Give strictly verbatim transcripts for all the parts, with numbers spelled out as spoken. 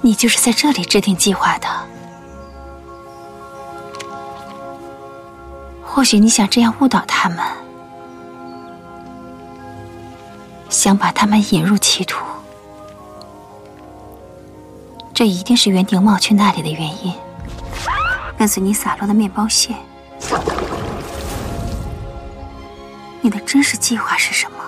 你就是在这里制定计划的。或许你想这样误导他们，想把他们引入歧途。这一定是园丁冒去那里的原因。跟随你洒落的面包屑，你的真实计划是什么？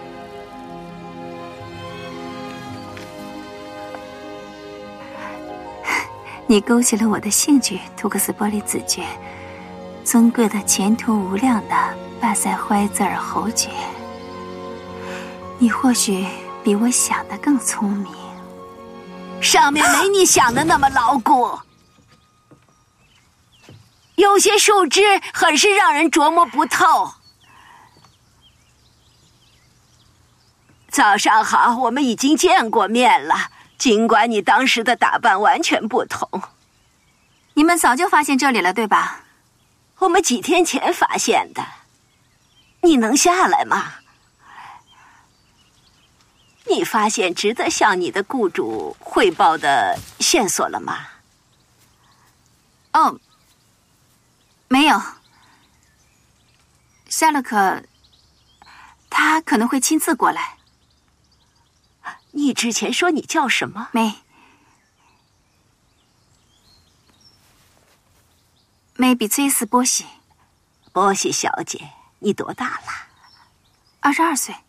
你勾起了我的兴趣，图克斯波利子爵，尊贵的前途无量的巴塞怀兹尔侯爵。你或许比我想的更聪明。 上面没你想的那么牢固，有些树枝很是让人琢磨不透。早上好，我们已经见过面了，尽管你当时的打扮完全不同。 你们早就发现这里了，对吧？ 我们几天前发现的。你能下来吗？你发现值得向你的雇主汇报的线索了吗？ 哦，没有。夏洛克，他可能会亲自过来。 你之前说你叫什么？ 梅。梅比崔斯波西。 波西小姐，你多大了？ 二十二岁。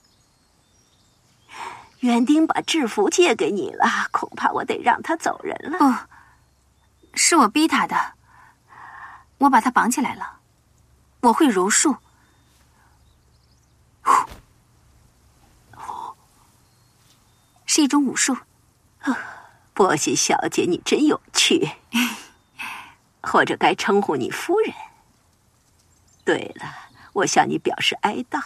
园丁把制服借给你了，恐怕我得让他走人了。 不，是我逼他的。我把他绑起来了。我会柔术。是一种武术。 波西小姐，你真有趣。或者该称呼你夫人。对了，我向你表示哀悼。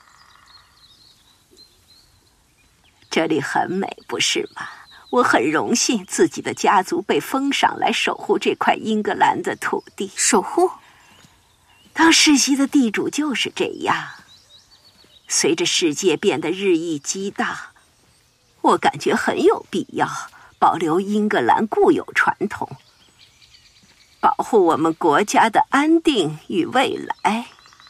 这里很美，不是吗？我很荣幸自己的家族被封赏来守护这块英格兰的土地。 守护？ 当世袭的地主就是这样。随着世界变得日益激大，我感觉很有必要保留英格兰固有传统，保护我们国家的安定与未来。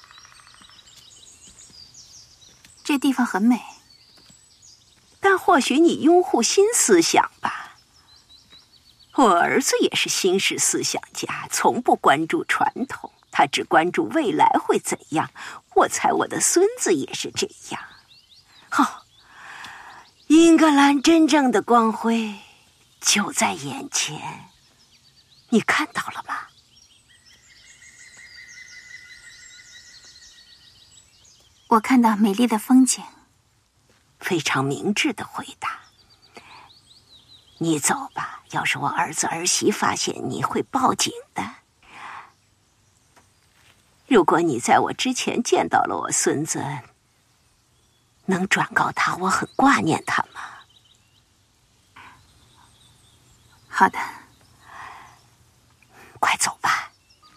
这地方很美。 但或许你拥护新思想吧。我儿子也是新式思想家，从不关注传统，他只关注未来会怎样。我猜我的孙子也是这样。好、哦，英格兰真正的光辉就在眼前，你看到了吧？ 我看到美丽的风景。 非常明智的回答。你走吧，要是我儿子儿媳发现你会报警的。如果你在我之前见到了我孙子，能转告他我很挂念他吗？ 好的。 快走吧。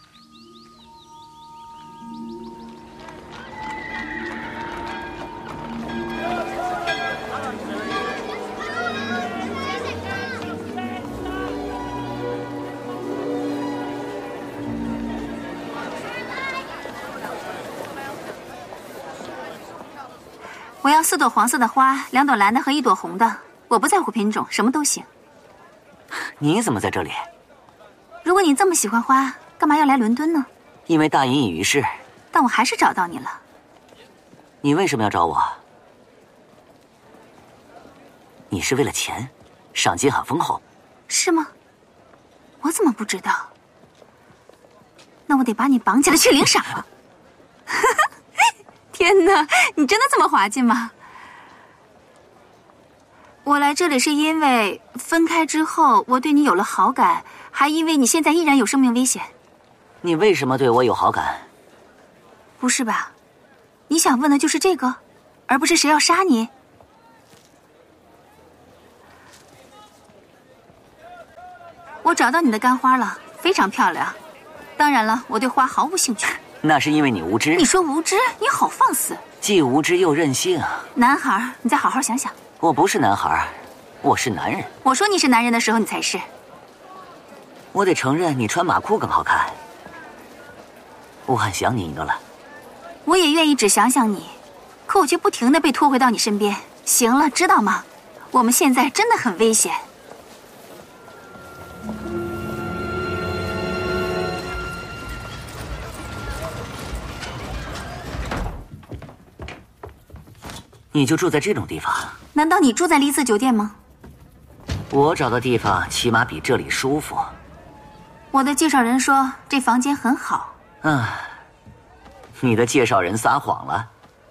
我要四朵黄色的花，两朵蓝的和一朵红的。我不在乎品种，什么都行。 你怎么在这里？ 如果你这么喜欢花，干嘛要来伦敦呢？ 因为大隐隐于市。 但我还是找到你了。 你为什么要找我？你是为了钱，赏金很丰厚。 是吗？我怎么不知道？那我得把你绑起来去领赏了。天哪，你真的这么滑稽吗？我来这里是因为分开之后我对你有了好感，还因为你现在依然有生命危险。 你为什么对我有好感？ 不是吧？你想问的就是这个，而不是谁要杀你？我找到你的干花了，非常漂亮。当然了，我对花毫无兴趣。 那是因为你无知。 你说无知？你好放肆！ 既无知又任性。 男孩，你再好好想想。 我不是男孩， 我是男人。 我说你是男人的时候，你才是。 我得承认，你穿马裤更好看。我很想你，伊诺拉。 我也愿意只想想你，可我却不停地被拖回到你身边。行了，知道吗？我们现在真的很危险。 你就住在这种地方？ 难道你住在丽兹酒店吗？ 我找的地方起码比这里舒服。 我的介绍人说这房间很好。 啊，你的介绍人撒谎了。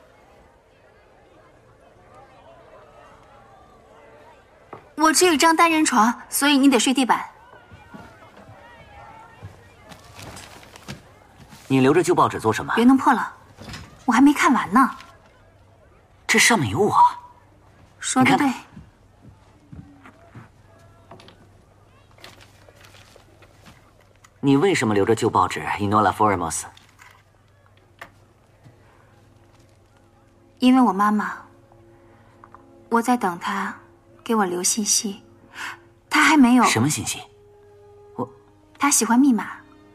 我只有一张单人床，所以你得睡地板。 你留着旧报纸做什么？ 别弄破了，我还没看完呢。 这上面有我。 说得对。 你为什么留着旧报纸，伊诺拉·福尔摩斯？ 因为我妈妈，我在等她给我留信息，她还没有。 什么信息？我。 她喜欢密码，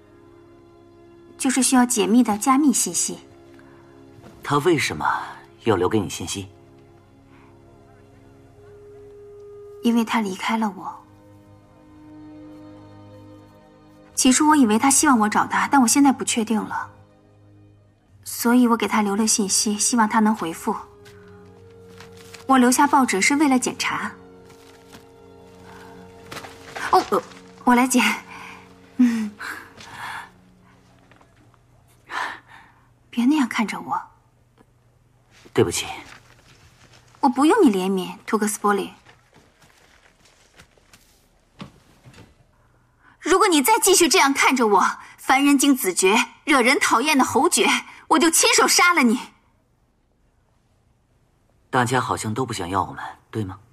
就是需要解密的加密信息。 她为什么要留给你信息？ 因为她离开了我。起初我以为他希望我找他，但我现在不确定了，所以我给他留了信息，希望他能回复。我留下报纸是为了检查。哦，呃、我来捡。嗯，别那样看着我。 对不起。 我不用你怜悯，图克斯波利。如果你再继续这样看着我，凡人精子爵，惹人讨厌的侯爵，我就亲手杀了你。 大家好像都不想要我们，对吗？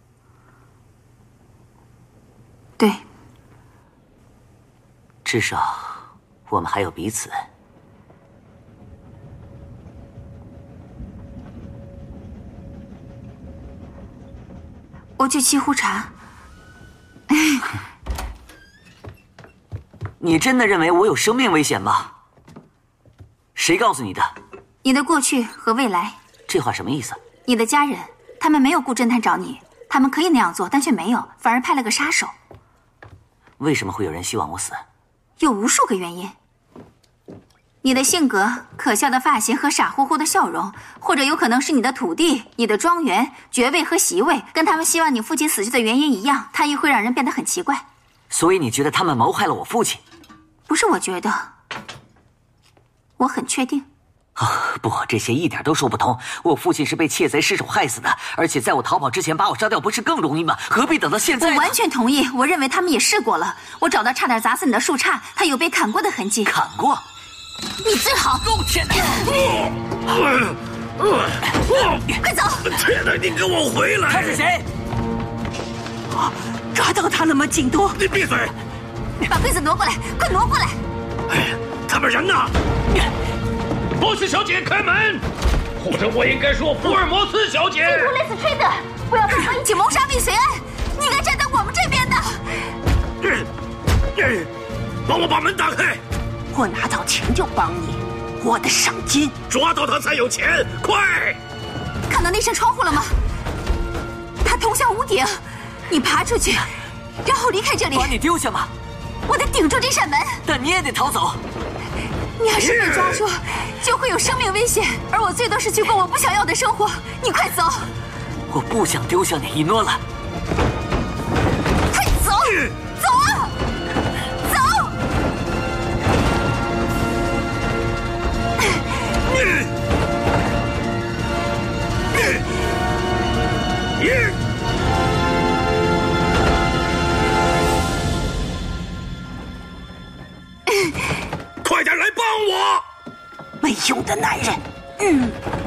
对。 至少我们还有彼此。 我去沏壶茶。 你真的认为我有生命危险吗？谁告诉你的？ 你的过去和未来。 这话什么意思？ 你的家人，他们没有雇侦探找你，他们可以那样做，但却没有，反而派了个杀手。 为什么会有人希望我死？ 有无数个原因。你的性格、可笑的发型和傻乎乎的笑容，或者有可能是你的土地、你的庄园、爵位和席位，跟他们希望你父亲死去的原因一样，它也会让人变得很奇怪。 所以你觉得他们谋害了我父亲？ 不是我觉得，我很确定。 啊，不，这些一点都说不通。我父亲是被窃贼失手害死的，而且在我逃跑之前把我杀掉，不是更容易吗？何必等到现在呢？ 我完全同意。我认为他们也试过了。我找到差点砸死你的树杈，它有被砍过的痕迹。 砍过？ 你最好。 哦天哪！ 快走！ 天哪！你给我回来！ 他是谁？ 啊，抓到他了吗，京都？ 你闭嘴！ 把柜子挪过来，快挪过来！ 哎，他们人呢？波斯小姐，开门！或者我应该说福尔摩斯小姐。 禁图类似吹的，不要跟我一起谋杀未遂案。你应该站在我们这边的。 嗯嗯，帮我把门打开。 我拿到钱就帮你，我的赏金。 抓到他才有钱，快！ 看到那扇窗户了吗？它通向屋顶，你爬出去，然后离开这里。 把你丢下吗？ 我得顶住这扇门。 但你也得逃走。 你要是被抓住，就会有生命危险，而我最多是去过我不想要的生活。你快走！ 我不想丢下你，伊诺拉。 快走！走啊！走！ 快点来帮我！ 没用的男人。嗯。